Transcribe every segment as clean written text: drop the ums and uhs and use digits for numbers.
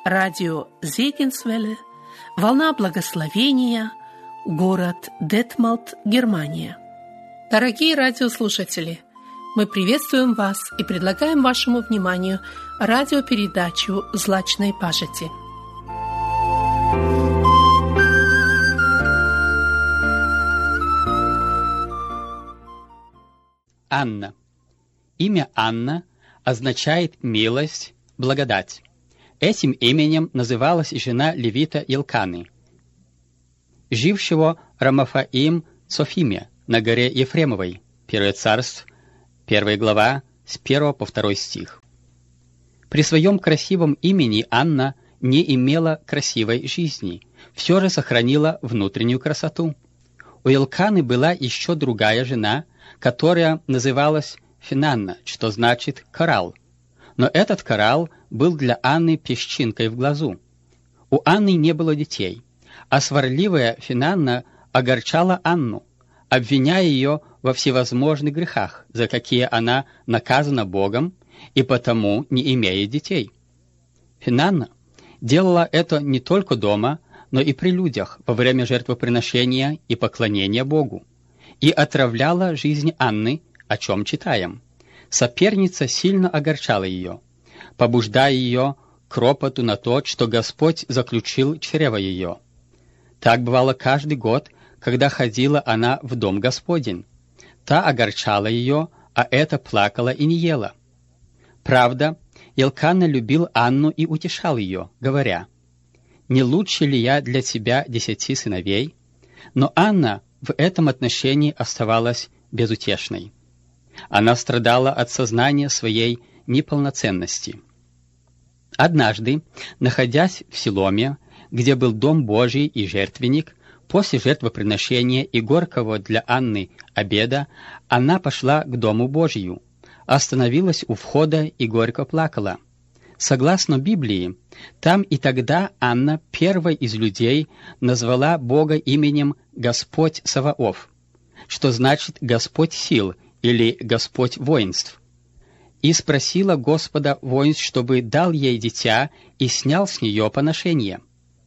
радио Зегенсвелле, волна благословения, город Детмалт, Германия. Дорогие радиослушатели, мы приветствуем вас и предлагаем вашему вниманию радиопередачу «Злачной пажити». Анна. Имя Анна означает «милость», «благодать». Этим именем называлась жена левита Илканы, жившего Рамафаим Цофиме на горе Ефремовой, 1 Царств, 1 глава, с 1 по 2 стих. При своем красивом имени Анна не имела красивой жизни, все же сохранила внутреннюю красоту. У Илканы была еще другая жена, которая называлась Финанна, что значит «коралл». Но этот коралл был для Анны песчинкой в глазу. У Анны не было детей, а сварливая Финанна огорчала Анну, обвиняя ее во всевозможных грехах, за какие она наказана Богом и потому не имеет детей. Финанна делала это не только дома, но и при людях во время жертвоприношения и поклонения Богу, и отравляла жизнь Анны, о чем читаем. Соперница сильно огорчала ее, побуждая ее к ропоту на то, что Господь заключил чрево ее. Так бывало каждый год, когда ходила она в дом Господень. Та огорчала ее, а эта плакала и не ела. Правда, Илкана любил Анну и утешал ее, говоря: «Не лучше ли я для тебя 10 сыновей?» Но Анна в этом отношении оставалась безутешной. Она страдала от сознания своей неполноценности. Однажды, находясь в Силоме, где был дом Божий и жертвенник, после жертвоприношения и горького для Анны обеда, она пошла к дому Божию, остановилась у входа и горько плакала. Согласно Библии, там и тогда Анна первой из людей назвала Бога именем Господь Саваоф, что значит Господь сил или Господь воинств, и спросила Господа воинств, чтобы дал ей дитя и снял с нее поношение.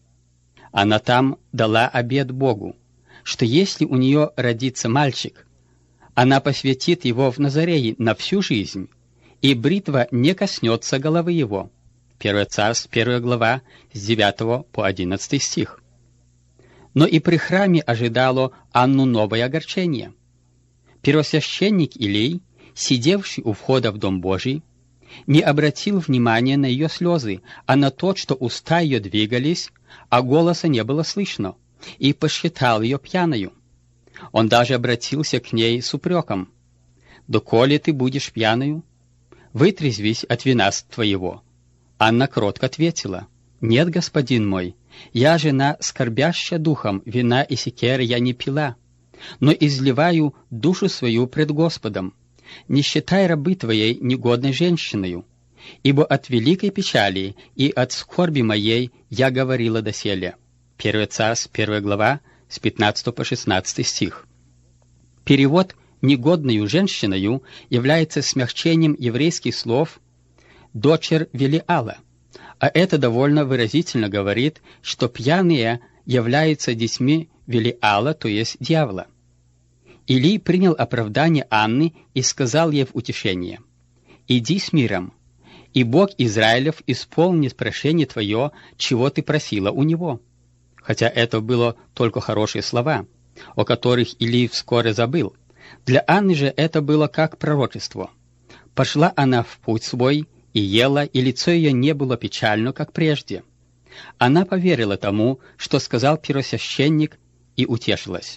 Она там дала обет Богу, что если у нее родится мальчик, она посвятит его в Назарее на всю жизнь, и бритва не коснется головы его. 1 Царств, 1 глава, с 9 по 11 стих. Но и при храме ожидало Анну новое огорчение. Первосвященник Илий, сидевший у входа в Дом Божий, не обратил внимания на ее слезы, а на то, что уста ее двигались, а голоса не было слышно, и посчитал ее пьяною. Он даже обратился к ней с упреком: «Доколе ты будешь пьяною? Вытрезвись от вина твоего». Анна кротко ответила: «Нет, господин мой, я жена, скорбящая духом, вина и секеры я не пила, но изливаю душу свою пред Господом. Не считай рабы твоей негодной женщиною, ибо от великой печали и от скорби моей я говорила доселе». 1 Царств, 1 глава, с 15 по 16 стих. Перевод «негодною женщиною» является смягчением еврейских слов «дочер Велиала», а это довольно выразительно говорит, что пьяные являются детьми Велиала, то есть дьявола. Илий принял оправдание Анны и сказал ей в утешение: «Иди с миром, и Бог Израилев исполнит прошение твое, чего ты просила у него». Хотя это было только хорошие слова, о которых Илий вскоре забыл. Для Анны же это было как пророчество. Пошла она в путь свой и ела, и лицо ее не было печально, как прежде. Она поверила тому, что сказал первосвященник, и утешилась.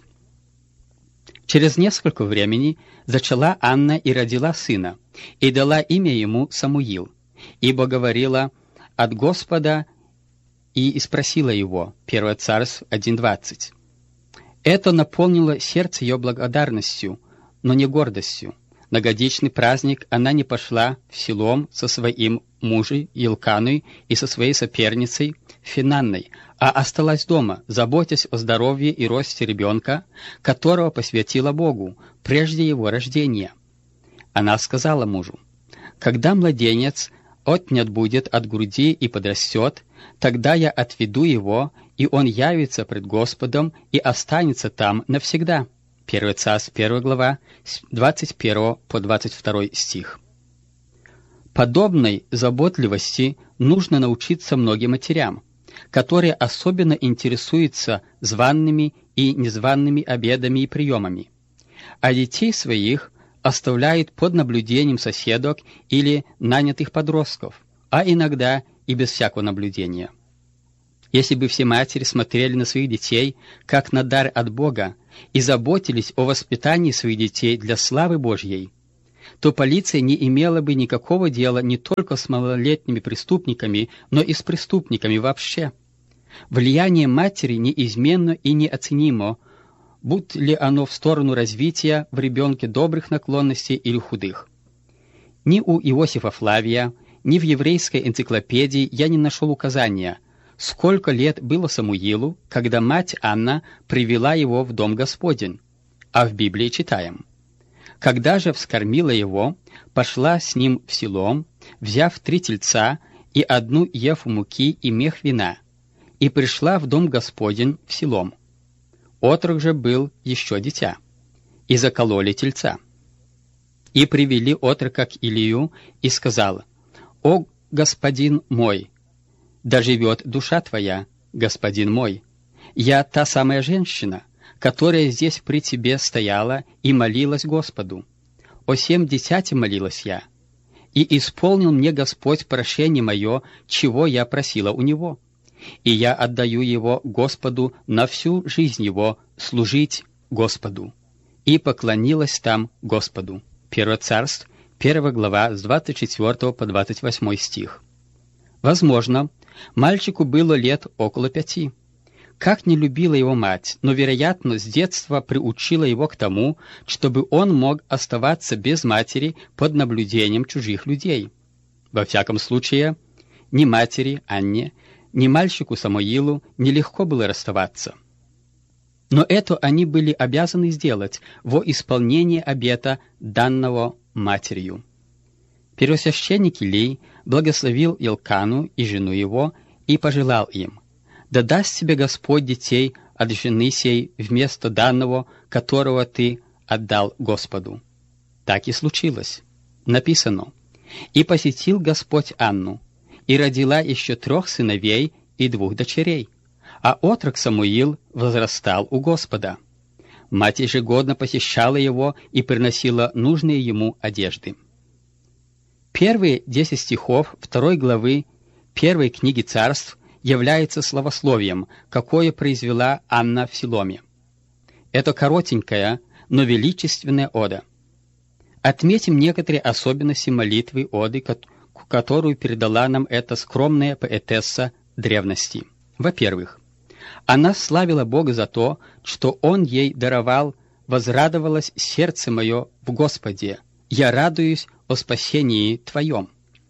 Через несколько времени зачала Анна и родила сына, и дала имя ему Самуил, ибо говорила от Господа, и спросила его. 1 Царств 1:20. Это наполнило сердце ее благодарностью, но не гордостью. На годичный праздник она не пошла в Силом со своим мужем Илканой и со своей соперницей Финанной, а осталась дома, заботясь о здоровье и росте ребенка, которого посвятила Богу прежде его рождения. Она сказала мужу: «Когда младенец отнят будет от груди и подрастет, тогда я отведу его, и он явится пред Господом и останется там навсегда». 1 Царств, 1 глава, с 21 по 22 стих. Подобной заботливости нужно научиться многим матерям, которые особенно интересуются званными и незваными обедами и приемами, а детей своих оставляют под наблюдением соседок или нанятых подростков, а иногда и без всякого наблюдения. Если бы все матери смотрели на своих детей, как на дар от Бога, и заботились о воспитании своих детей для славы Божьей, то полиция не имела бы никакого дела не только с малолетними преступниками, но и с преступниками вообще. Влияние матери неизменно и неоценимо, будь ли оно в сторону развития в ребенке добрых наклонностей или худых. Ни у Иосифа Флавия, ни в еврейской энциклопедии я не нашел указания, сколько лет было Самуилу, когда мать Анна привела его в дом Господень, а в Библии читаем: «Когда же вскормила его, пошла с ним в Силом, взяв 3 тельца и 1 ефу муки и мех вина, и пришла в дом Господень в Силом. Отрок же был еще дитя, и закололи тельца. И привели отрока к Илию, и сказал: «О, господин мой, да живет душа твоя, господин мой! Я та самая женщина, которая здесь при тебе стояла и молилась Господу. О 7 дитяти молилась я, и исполнил мне Господь прошение мое, чего я просила у Него. И я отдаю его Господу на всю жизнь его служить Господу». И поклонилась там Господу. 1 Царств, 1 глава, с 24 по 28 стих. Возможно, мальчику было лет около 5. Как не любила его мать, но, вероятно, с детства приучила его к тому, чтобы он мог оставаться без матери под наблюдением чужих людей. Во всяком случае, ни матери Анне, ни мальчику Самуилу нелегко было расставаться. Но это они были обязаны сделать во исполнение обета, данного матерью. Первосвященник Илий благословил Илкану и жену его и пожелал им: «Да даст тебе Господь детей от жены сей вместо данного, которого ты отдал Господу». Так и случилось. Написано: «И посетил Господь Анну, и родила еще 3 сыновей и 2 дочерей, а отрок Самуил возрастал у Господа. Мать ежегодно посещала его и приносила нужные ему одежды». Первые 10 стихов 2 главы 1 книги Царств являются словословием, какое произвела Анна в Силоме. Это коротенькая, но величественная ода. Отметим некоторые особенности молитвы оды, которую передала нам эта скромная поэтесса древности. Во-первых, она славила Бога за то, что Он ей даровал: «Возрадовалось сердце мое в Господе, я радуюсь о спасении Твоем».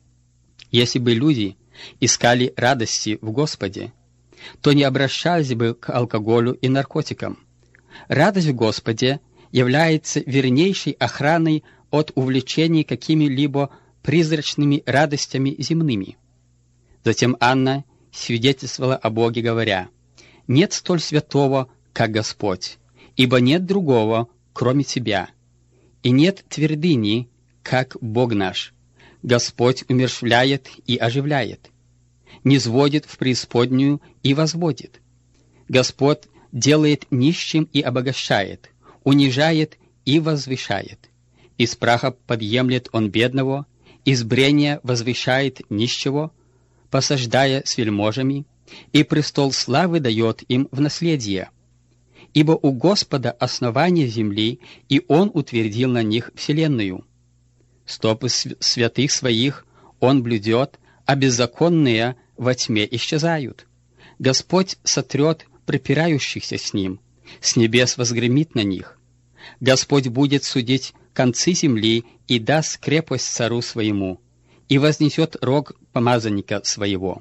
Если бы люди искали радости в Господе, то не обращались бы к алкоголю и наркотикам. Радость в Господе является вернейшей охраной от увлечений какими-либо призрачными радостями земными. Затем Анна свидетельствовала о Боге, говоря: «Нет столь святого, как Господь, ибо нет другого, кроме Тебя, и нет твердыни, как Бог наш. Господь умерщвляет и оживляет, низводит в преисподнюю и возводит. Господь делает нищим и обогащает, унижает и возвышает. Из праха подъемлет Он бедного, из брения возвышает нищего, посаждая с вельможами, и престол славы дает им в наследие. Ибо у Господа основание земли, и Он утвердил на них вселенную. Стопы святых своих Он блюдет, а беззаконные во тьме исчезают. Господь сотрет припирающихся с Ним, с небес возгремит на них. Господь будет судить концы земли и даст крепость цару своему, и вознесет рог помазанника своего».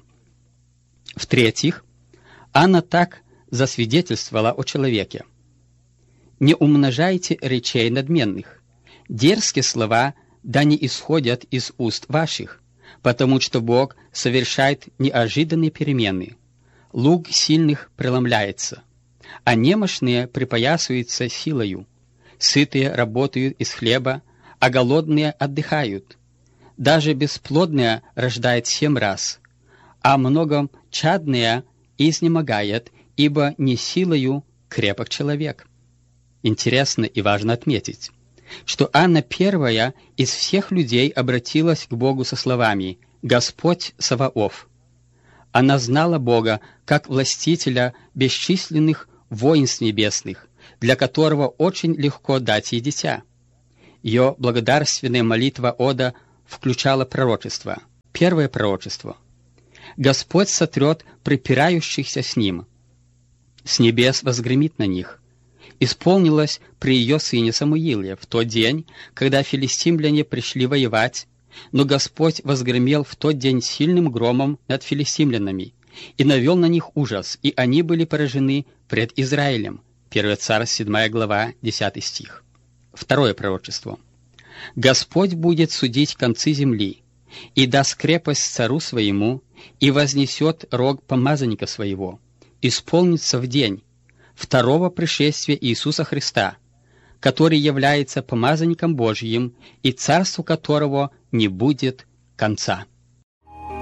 В-третьих, Анна так засвидетельствовала о человеке: «Не умножайте речей надменных, дерзкие слова да не исходят из уст ваших, потому что Бог совершает неожиданные перемены. Лук сильных преломляется, а немощные припоясываются силою. Сытые работают из хлеба, а голодные отдыхают. Даже бесплодное рождает 7 раз, а многочадное изнемогает, ибо не силою крепок человек. Интересно и важно отметить, что Анна первая из всех людей обратилась к Богу со словами «Господь Саваоф». Она знала Бога как властителя бесчисленных воинств небесных, для которого очень легко дать ей дитя. Ее благодарственная молитва Ода включала пророчество. Первое пророчество. «Господь сотрет припирающихся с ним, с небес возгремит на них». Исполнилось при ее сыне Самуиле в тот день, когда филистимляне пришли воевать, но Господь возгремел в тот день сильным громом над филистимлянами и навел на них ужас, и они были поражены пред Израилем. 1 Царств, 7 глава, 10 стих. Второе пророчество. «Господь будет судить концы земли, и даст крепость цару своему, и вознесет рог помазанника своего. Исполнится в день второго пришествия Иисуса Христа, который является помазанником Божьим, и царству которого не будет конца».